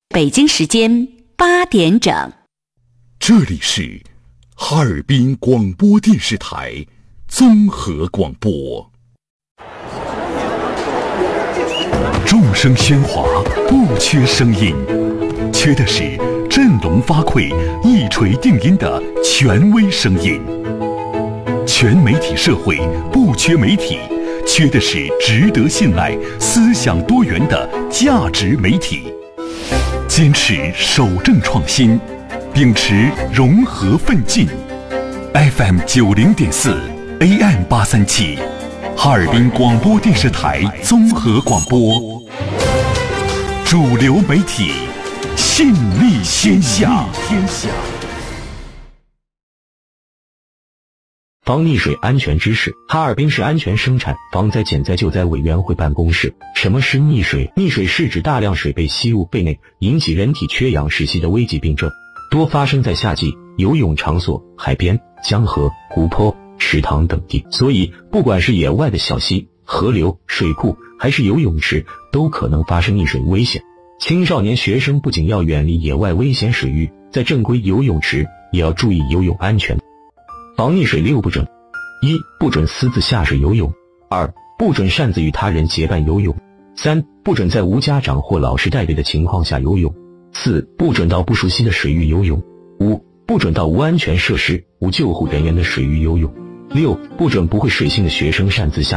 北京时间8点整， 这里是哈尔滨广播电视台综合广播。众声喧哗，不缺声音，缺的是振聋发聩、一锤定音的权威声音。全媒体社会不缺媒体，缺的是值得信赖、思想多元的价值媒体。坚持守正创新，秉持融合奋进。FM 90.4 AM 837，哈尔滨广播电视台综合广播，主流媒体，信力天下。 防溺水安全知识。哈尔滨市安全生产防灾减灾救灾委员会办公室。什么是溺水？溺水是指大量水被吸入肺内，引起人体缺氧窒息的危急病症，多发生在夏季游泳场所、海边、江河、湖泊、池塘等地。所以不管是野外的小溪、河流、水库，还是游泳池，都可能发生溺水危险。青少年学生不仅要远离野外危险水域，在正规游泳池也要注意游泳安全。防溺水6不准： 1. 不准私自下水游泳； 2. 不准擅自与他人结伴游泳； 3. 不准在无家长或老师带队的情况下游泳； 4. 不准到不熟悉的水域游泳； 5. 不准到无安全设施、无救护人员的水域游泳； 6. 不准不会水性的学生擅自下